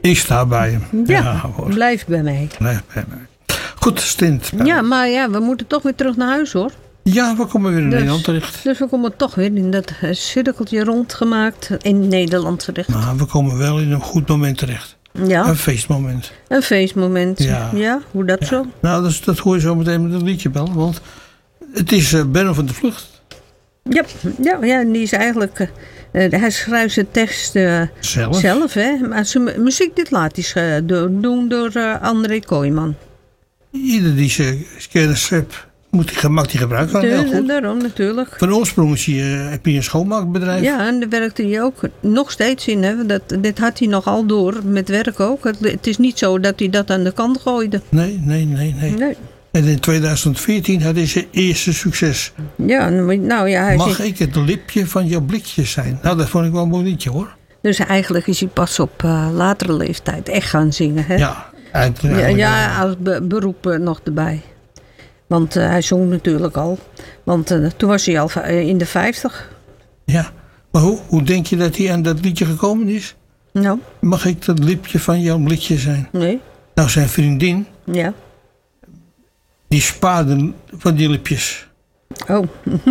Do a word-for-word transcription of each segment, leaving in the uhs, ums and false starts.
Ik sta bij hem. Ja, ja hoor. Blijf bij mij. Blijf bij mij. Goed, Stint. Ja, maar ja, we moeten toch weer terug naar huis hoor. Ja, we komen weer in Dus- Nederland terecht. Dus we komen toch weer in dat eh, cirkeltje rondgemaakt in Nederland terecht. Maar we komen wel in een goed moment terecht. Ja, Een feestmoment. een feestmoment. Ja. Ja, hoe dat zo? Nou, dat, dat hoor je zo meteen met het liedje bellen. Want het is uh, Benno van de Vlucht. Ja, ja, ja, en die is eigenlijk... eh, eh, hij schrijft zijn tekst eh, Zelf. zelf, hè. Maar zijn mu- muziek dit laat hij sch- door, doen door eh, André Kooijman. Ieder die zijn kennis heeft, moet die, mag die gebruiken. Kan heel Dus, goed. daarom natuurlijk. Van oorsprong is hij, uh, heb je een schoonmaakbedrijf. Ja, en daar werkte hij ook nog steeds in. Hè. Dat, dit had hij nogal door, met werk ook. Het, het is niet zo dat hij dat aan de kant gooide. Nee, nee, nee, nee. Nee. En in tweeduizend veertien had hij zijn eerste succes. Ja, nou ja, hij Mag zit, ik het lipje van jouw blikje zijn? Nou, dat vond ik wel een mooi liedje hoor. dus eigenlijk is hij pas op uh, latere leeftijd echt gaan zingen. Hè? Ja, ja, eigenlijk. ja, als be- beroep uh, nog erbij. Want uh, hij zong natuurlijk al. Want uh, toen was hij al uh, in de vijftig. Ja, maar hoe, hoe denk je dat hij aan dat liedje gekomen is? Nou, Mag ik dat lipje van jouw blikje zijn? nee. Nou, zijn vriendin, Ja. die spaarde van die lipjes. Oh,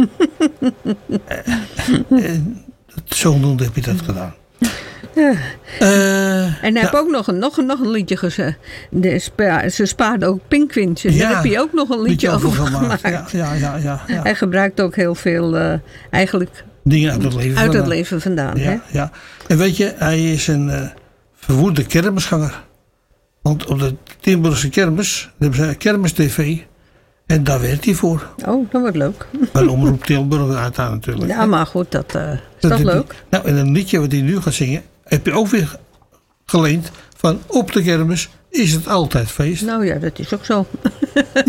Zo noemde heb je dat gedaan. ja. Eh, En hij nou, heeft ook nog een, nog, een- nog een liedje gezegd. De spa- Ze spaarden ook pinkwintjes. Ja, Daar heb je ook nog een liedje over gemaakt. Ja, ja, ja, ja, ja. Hij gebruikt ook heel veel uh, eigenlijk Dingen uit het leven. uit het vandaan. leven vandaan. Hè? Ja, ja. En weet je, hij is een uh, verwoede kermisganger. Want op de Tilburgse kermis, hebben ze een kermis-tv. En daar werkt hij voor. Oh, dat wordt leuk. Bij de Omroep Tilburg uiteraard natuurlijk. Ja, maar goed, dat uh, is Dat toch heb je- leuk? Nou, en een liedje wat hij nu gaat zingen, heb je ook weer geleend van op de kermis is het altijd feest. Nou ja, dat is ook zo.